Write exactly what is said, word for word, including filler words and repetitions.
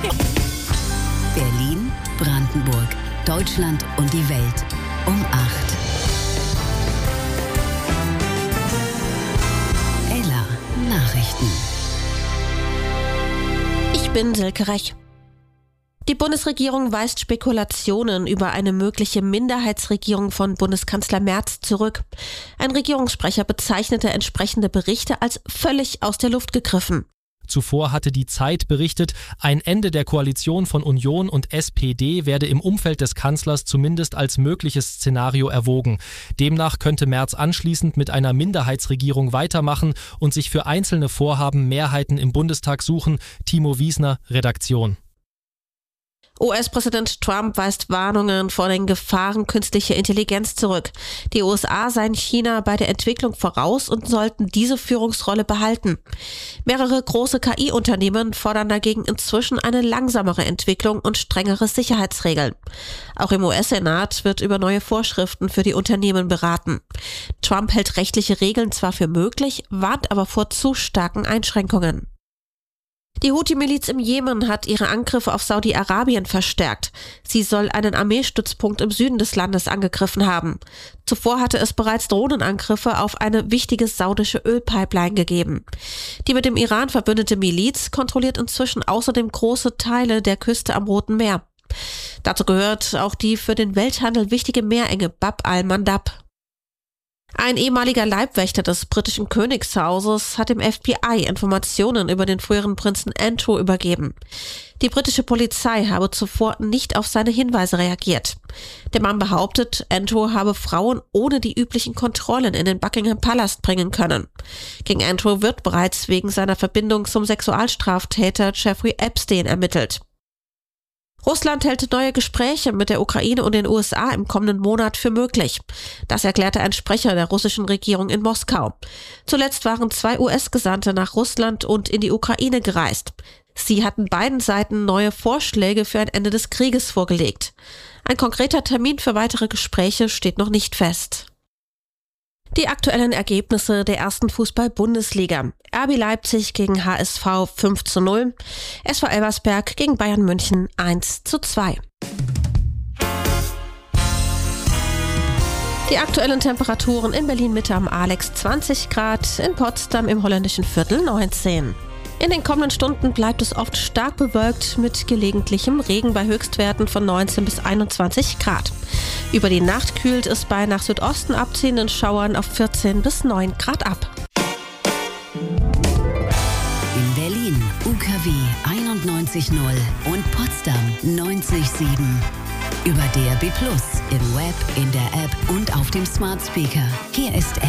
Berlin, Brandenburg, Deutschland und die Welt um acht. Ella Nachrichten. Ich bin Silke Rech. Die Bundesregierung weist Spekulationen über eine mögliche Minderheitsregierung von Bundeskanzler Merz zurück. Ein Regierungssprecher bezeichnete entsprechende Berichte als völlig aus der Luft gegriffen. Zuvor hatte die Zeit berichtet, ein Ende der Koalition von Union und S P D werde im Umfeld des Kanzlers zumindest als mögliches Szenario erwogen. Demnach könnte Merz anschließend mit einer Minderheitsregierung weitermachen und sich für einzelne Vorhaben Mehrheiten im Bundestag suchen. Timo Wiesner, Redaktion. U S-Präsident Trump weist Warnungen vor den Gefahren künstlicher Intelligenz zurück. Die U S A seien China bei der Entwicklung voraus und sollten diese Führungsrolle behalten. Mehrere große K I-Unternehmen fordern dagegen inzwischen eine langsamere Entwicklung und strengere Sicherheitsregeln. Auch im U S-Senat wird über neue Vorschriften für die Unternehmen beraten. Trump hält rechtliche Regeln zwar für möglich, warnt aber vor zu starken Einschränkungen. Die Houthi-Miliz im Jemen hat ihre Angriffe auf Saudi-Arabien verstärkt. Sie soll einen Armeestützpunkt im Süden des Landes angegriffen haben. Zuvor hatte es bereits Drohnenangriffe auf eine wichtige saudische Ölpipeline gegeben. Die mit dem Iran verbündete Miliz kontrolliert inzwischen außerdem große Teile der Küste am Roten Meer. Dazu gehört auch die für den Welthandel wichtige Meerenge Bab al-Mandab. Ein ehemaliger Leibwächter des britischen Königshauses hat dem F B I Informationen über den früheren Prinzen Andrew übergeben. Die britische Polizei habe zuvor nicht auf seine Hinweise reagiert. Der Mann behauptet, Andrew habe Frauen ohne die üblichen Kontrollen in den Buckingham Palast bringen können. Gegen Andrew wird bereits wegen seiner Verbindung zum Sexualstraftäter Jeffrey Epstein ermittelt. Russland hält neue Gespräche mit der Ukraine und den U S A im kommenden Monat für möglich. Das erklärte ein Sprecher der russischen Regierung in Moskau. Zuletzt waren zwei U S-Gesandte nach Russland und in die Ukraine gereist. Sie hatten beiden Seiten neue Vorschläge für ein Ende des Krieges vorgelegt. Ein konkreter Termin für weitere Gespräche steht noch nicht fest. Die aktuellen Ergebnisse der ersten Fußball-Bundesliga. R B Leipzig gegen H S V fünf zu null, S V Elversberg gegen Bayern München eins zu zwei. Die aktuellen Temperaturen in Berlin-Mitte am Alex zwanzig Grad, in Potsdam im holländischen Viertel neunzehn. In den kommenden Stunden bleibt es oft stark bewölkt mit gelegentlichem Regen bei Höchstwerten von neunzehn bis einundzwanzig Grad. Über die Nacht kühlt es bei nach Südosten abziehenden Schauern auf vierzehn bis neun Grad ab. In Berlin U K W einundneunzig Komma null und Potsdam neunzig Komma sieben. Über D A B plus, im Web, in der App und auf dem Smart Speaker. Hier ist